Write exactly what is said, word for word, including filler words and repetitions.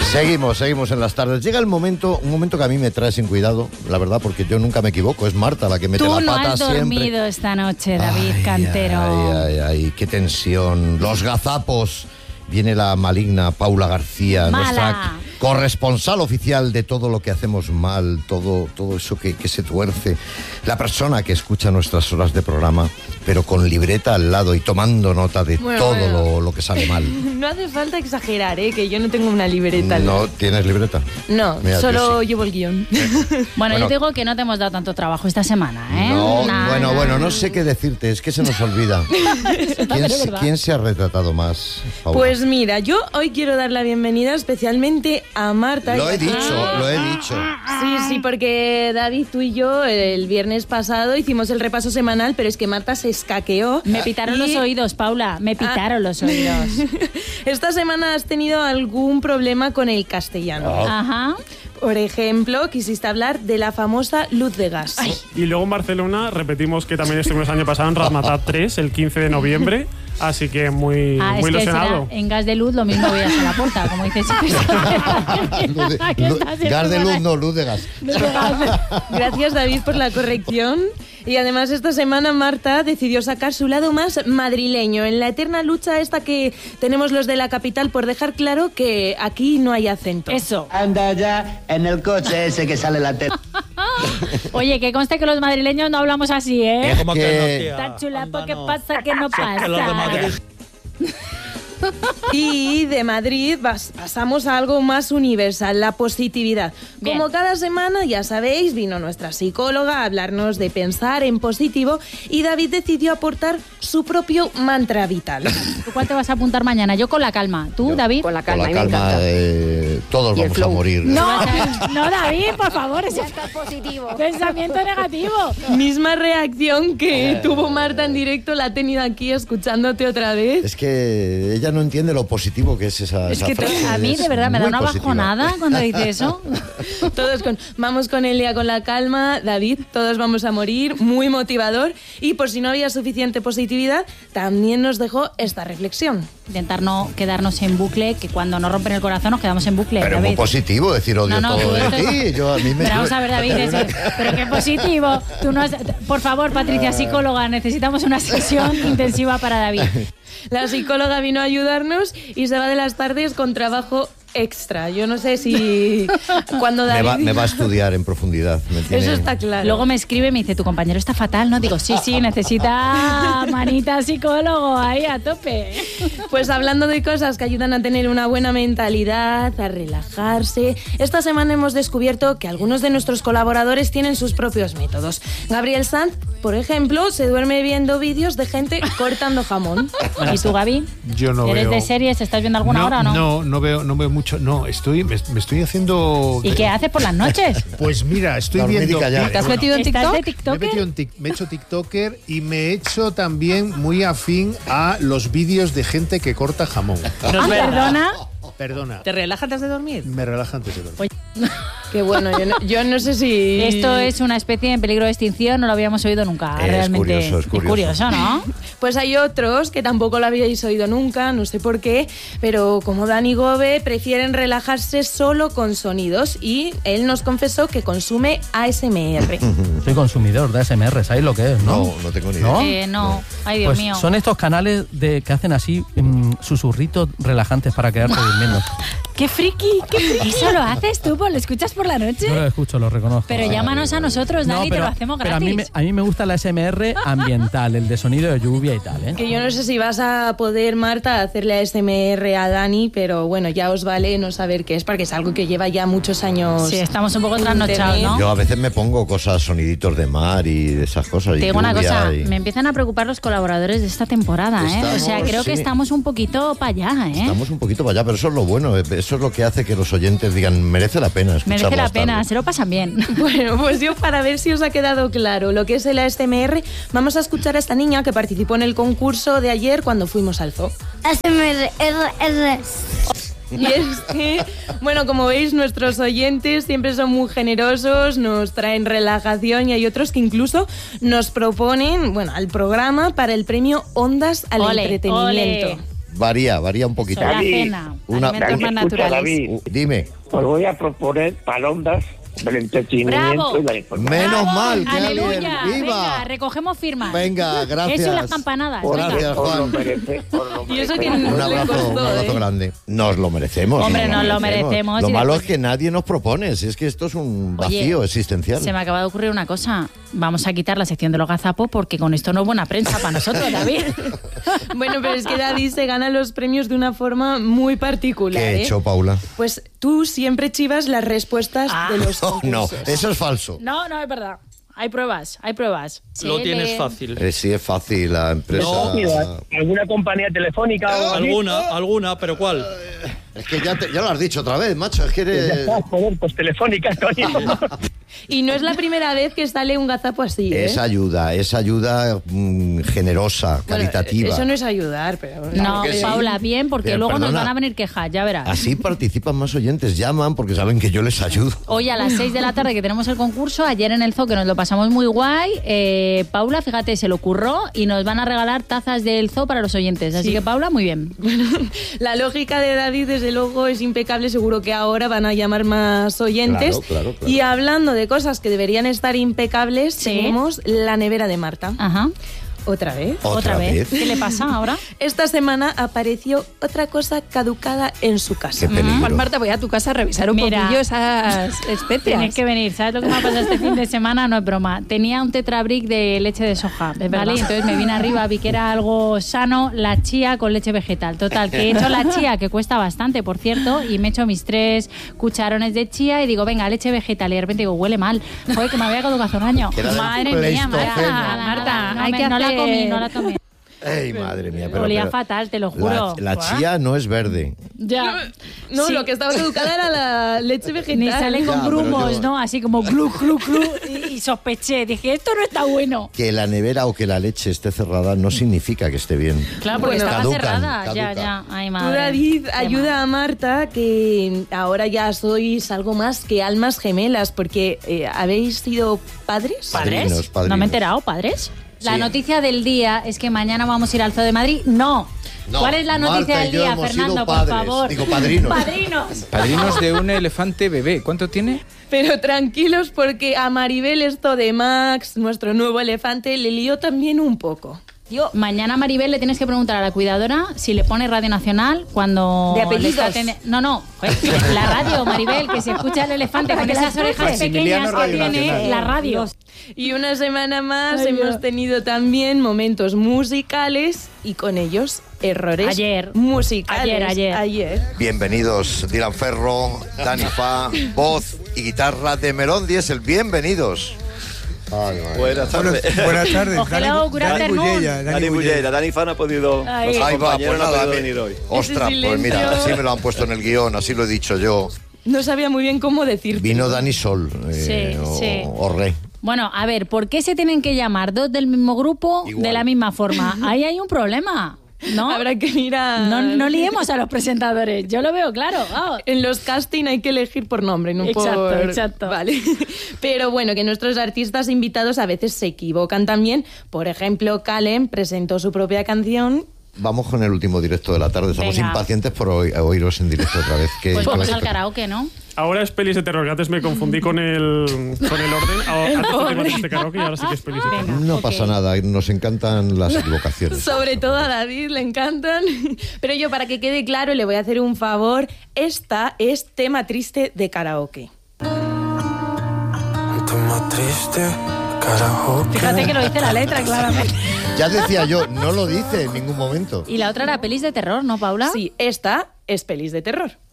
Seguimos, seguimos en las tardes. Llega el momento, un momento que a mí me trae sin cuidado, la verdad, porque yo nunca me equivoco. Es Marta la que mete Tú la pata no has siempre. dormido esta noche, David Ay, Cantero. Ay, ay, ay, qué tensión. Los gazapos. Viene la maligna Paula García, Mala. nuestra corresponsal oficial de todo lo que hacemos mal, todo, todo eso que, que se tuerce. La persona que escucha nuestras horas de programa, pero con libreta al lado y tomando nota de bueno, todo bueno. Lo, lo que sale mal. No hace falta exagerar, ¿eh? Que yo no tengo una libreta. ¿No tienes libreta? No, Mira, solo yo sí. llevo el guión. Bueno, Bueno. yo digo que no te hemos dado tanto trabajo esta semana, ¿eh? No, Nah, bueno, nah. bueno, no sé qué decirte, es que se nos olvida. ¿Quién, se, ¿Quién se ha retratado más, Paula? Pues mira, yo hoy quiero dar la bienvenida especialmente a Marta. Lo he Ah. dicho, lo he dicho. Sí, sí, porque David, tú y yo el viernes pasado hicimos el repaso semanal, pero es que Marta se escaqueó. Me pitaron y- los oídos, Paula, me pitaron los oídos. Esta semana has tenido algún problema con el castellano. Oh. Ajá. Por ejemplo, quisiste hablar de la famosa luz de gas. Y luego en Barcelona repetimos que también estuvimos el año pasado en Razmataz tres, el quince de noviembre. Así que muy, Ah, muy es que ilusionado. será en gas de luz lo mismo voy hasta la puerta, como dices. Luz de- luz- gas de luz, no, luz de gas. Gracias, David, por la corrección. Y además esta semana Marta decidió sacar su lado más madrileño en la eterna lucha esta que tenemos los de la capital por dejar claro que aquí no hay acento. Eso. Anda ya en el coche ese que sale la tele. Oye, que conste que los madrileños no hablamos así, ¿eh? ¿Cómo que no, tía? Tan chulapo, Anda, ¿qué no. pasa? ¿Qué no pasa? Que los de Madrid. Y de Madrid vas- pasamos a algo más universal, la positividad. Bien. Como cada semana, ya sabéis, vino nuestra psicóloga a hablarnos de pensar en positivo y David decidió aportar su propio mantra vital. ¿Tú cuál te vas a apuntar mañana? Yo con la calma. ¿Tú, David? Con la Con calma, la a mí me calma, encanta. eh, todos Y el vamos a flow. morir. No, no, David, por favor, ese Ya estás positivo. pensamiento negativo. Misma reacción que tuvo Marta en directo, la ha tenido aquí escuchándote otra vez. Es que ella no entiende lo positivo que es esa, Es esa que te- frase. A mí, es de verdad, me da muy una positiva. bajonada cuando dice eso. Todos con, vamos con Elia con la calma, David, todos vamos a morir, muy motivador. Y por si no había suficiente positividad, también nos dejó esta reflexión. Intentar no quedarnos en bucle, que cuando nos rompen el corazón nos quedamos en bucle. Pero David. muy positivo decir odio No, no, todo tú de esto es- ti. Yo, a mí me Pero vamos a ver, David, ese- pero qué positivo. Tú no has- Por favor, Patricia, psicóloga, necesitamos una sesión intensiva para David. La psicóloga vino a ayudarnos y se va de las tardes con trabajo extra. Yo no sé si cuando me, David... va, me va a estudiar en profundidad. me tiene- Eso está claro. Luego me escribe y me dice, tu compañero está fatal, ¿no? Digo, sí, sí, necesita manita psicólogo ahí a tope. Pues hablando de cosas que ayudan a tener una buena mentalidad, a relajarse, esta semana hemos descubierto que algunos de nuestros colaboradores tienen sus propios métodos. Gabriel Sanz, por ejemplo, se duerme viendo vídeos de gente cortando jamón. ¿Y tú, Gaby? Yo no ¿Eres veo. de series? ¿Estás viendo alguna no, hora o no? No, no veo, no veo mucho. No, estoy, me, me estoy haciendo. ¿Y qué haces por las noches? Pues mira, estoy Dormir y viendo. callar. ¿Te has Bueno, metido en ¿Estás TikTok? de Me he, TikToker? metido en tic- me he hecho TikToker y me he hecho también muy afín a los vídeos de gente que corta jamón. Ah, ¿Perdona? Perdona, ¿Te relajas antes de dormir? me relaja antes de dormir. Que bueno, yo no, yo no sé si... Esto es una especie en peligro de extinción, no lo habíamos oído nunca. Es realmente. curioso, es curioso. ¿no? Pues hay otros que tampoco lo habíais oído nunca, no sé por qué, pero como Dani Gobe prefieren relajarse solo con sonidos y él nos confesó que consume A S M R. Soy consumidor de A S M R, ¿sabéis lo que es, no? No, no tengo ni idea. ¿No? Eh, no. Ay, Dios Pues mío. son estos canales de que hacen así mm, susurritos relajantes para quedarte durmiendo. ¡Qué friki! ¡Qué friki! ¿Eso lo haces tú? ¿Lo escuchas por la noche? Yo lo escucho, lo reconozco. Pero llámanos a nosotros, No, Dani, te pero- lo hacemos pero gratis. a mí, me, a mí me gusta la A S M R ambiental, el de sonido de lluvia y tal, ¿eh? Que yo no sé si vas a poder, Marta, hacerle A S M R a Dani, pero bueno, ya os vale no saber qué es, porque es algo que lleva ya muchos años. Sí, estamos un poco en trasnochados, internet. ¿no? Yo a veces me pongo cosas, soniditos de mar y de esas cosas. y Te digo una lluvia cosa, y- me empiezan a preocupar los colaboradores de esta temporada, ¿eh? O sea, Estamos, creo que sí. estamos un poquito para allá, ¿eh? Estamos un poquito para allá, pero eso es lo bueno. Eso es lo que hace que los oyentes digan, merece la pena escucharlo. Merece la hasta pena, tarde". se lo pasan bien. Bueno, pues yo para ver si os ha quedado claro lo que es el A S M R, vamos a escuchar a esta niña que participó en el concurso de ayer cuando fuimos al zoo. A S M R, R, R. Y es que, bueno, como veis, nuestros oyentes siempre son muy generosos, nos traen relajación y hay otros que incluso nos proponen, bueno, al programa para el premio Ondas al Ole, Entretenimiento. ole. Varía, varía un poquito. Sobre la cena, Una- alimentos más naturales. David, Uh, Dime. os voy a proponer palondas del entretenimiento ¡Bravo! y la información. Menos ¡Bravo! mal que ¡Aleluya! alguien. ¡Viva! Venga, recogemos firmas. Venga, gracias. Eso y las campanadas. Os- venga. Gracias, os lo Juan. merece- os lo Y eso merece. que Un le abrazo, costó, un abrazo ¿eh? grande. Nos lo merecemos. Hombre, nos lo merecemos Lo y malo después- es que nadie nos propone. Si es que esto es un Oye, vacío existencial. Se me acaba de ocurrir una cosa. Vamos a quitar la sección de los gazapos porque con esto no es buena prensa para nosotros, David. Bueno, pero es que David se gana los premios de una forma muy particular. ¿Qué he ¿eh? hecho, Paula? Pues tú siempre chivas las respuestas Ah. de los Oh, no, concursos. eso es falso. No, no, es verdad. Hay pruebas, hay pruebas. Lo Sí, tienes le- fácil. Eh, sí, es fácil. La empresa. ¿Alguna compañía telefónica o algo así? Alguna, alguna, pero ¿cuál? Es que ya, te- ya lo has dicho otra vez, macho. Es que Ya eres. está, joder, pues telefónica, coño. Y no es la primera vez que sale un gazapo así, ¿eh? Es ayuda, es ayuda mm, generosa, Bueno, caritativa. eso no es ayudar, pero... No, que sí. Paula, bien, porque Bien, luego nos perdona. van a venir quejas, ya verás. Así participan más oyentes, llaman porque saben que yo les ayudo. Hoy a las seis de la tarde que tenemos el concurso, ayer en el Zoo que nos lo pasamos muy guay, eh, Paula, fíjate, se lo ocurrió y nos van a regalar tazas del Zoo para los oyentes. Así Sí. que Paula, muy bien. La lógica de David, desde luego, es impecable. Seguro que ahora van a llamar más oyentes. Claro, claro, claro. Y hablando de cosas que deberían estar impecables, Sí. tenemos la nevera de Marta. Ajá. ¿Otra vez? ¿Otra vez? ¿Qué le pasa ahora? Esta semana apareció otra cosa caducada en su casa. Qué peligro. Pues Marta, voy a tu casa a revisar un Mira. poquillo esas especias. Tienes que venir. ¿Sabes lo que me ha pasado este fin de semana? No es broma. Tenía un tetrabric de leche de soja, ¿vale? Entonces me vine arriba, vi que era algo sano, la chía con leche vegetal. Total, que he hecho la chía, que cuesta bastante, por cierto, y me he hecho mis tres cucharones de chía y digo, venga, leche vegetal. Y de repente digo, huele mal. Joder, que me había caducado hace un año. Que era del Madre mía, Pleistoceno. Marta, Marta, Marta, no, hay me- que no la hacer- comí, no la tomé. Ey, madre mía. Pero, Olía pero- fatal, te lo juro. La, la chía no es verde. Ya. No, Sí. lo que estaba caducada era la leche vegetal. Ni sale con Ya, pero grumos, yo- ¿no? Así como glu, glu, glu. Y, y sospeché. Dije, esto no está bueno. Que la nevera o que la leche esté cerrada no significa que esté bien. Claro, porque Bueno, estaba caducan, cerrada. Ya, caducan. ya. Ay, Tú, madre. David, Qué ayuda mal. a Marta, que ahora ya sois algo más que almas gemelas, porque eh, habéis sido padres. Padrinos, ¿Padres? padrinos. No me he enterado, ¿padres? La Sí. noticia del día es que mañana vamos a ir al Zoo de Madrid. No. No, ¿Cuál es la noticia Marta y del yo día, hemos Fernando, sido por padres. favor? Digo, padrinos. Padrinos. Padrinos de un elefante bebé. ¿Cuánto tiene? Pero tranquilos, porque a Maribel esto de Max, nuestro nuevo elefante, le lió también un poco. Yo, mañana a Maribel le tienes que preguntar a la cuidadora si le pone Radio Nacional cuando... ¿De le apellidos? está atendi- No, no, joder, la radio, Maribel, que se escucha el elefante con esas orejas Maximiliano pequeñas que Radio tiene Nacional. la radio. Y una semana más Ay, hemos Dios. tenido también momentos musicales y con ellos errores Ayer. musicales. Ayer, ayer. Ayer. Bienvenidos, Dylan Ferro, Dani Fa, voz y guitarra de Melón Diesel. Bienvenidos. Ay, madre. Buenas tardes. Buenas tardes. Hello, good Dani afternoon. Bullella, Dani Bullera, Dani Fan ha podido. Ahí. nuestro Ahí va, compañero pues no ha nada, podido me- venir hoy. Ostras, Ese pues mira, silencio. así me lo han puesto en el guión, así lo he dicho yo. No sabía muy bien cómo decir. Vino Dani Sol, eh, Sí, o, sí. o Re. Bueno, a ver, ¿por qué se tienen que llamar dos del mismo grupo Igual. de la misma forma? Ahí hay un problema, ¿no? Habrá que mirar. No, no liemos a los presentadores, yo lo veo claro. vamos. En los casting hay que elegir por nombre, no Exacto, por... exacto. Vale. Pero bueno, que nuestros artistas invitados a veces se equivocan también. Por ejemplo, Calen presentó su propia canción. Vamos con el último directo de la tarde. Estamos Venga. impacientes por oí- oíros en directo otra vez. Que, Pues que vamos vais a al tocar. karaoke, ¿no? Ahora es pelis de terror, que antes me confundí con el, con el orden. Ahora antes tenemos este karaoke y ahora sí que es pelis de terror. Venga. No Ok. pasa nada, nos encantan las equivocaciones. Sobre todo a David le encantan. Pero yo, para que quede claro, le voy a hacer un favor. Esta es tema triste de karaoke. Tema triste, karaoke. Fíjate que lo dice la letra, claramente. Ya decía yo, no lo dice en ningún momento. Y la otra era pelis de terror, ¿no, Paula? Sí, esta es pelis de terror.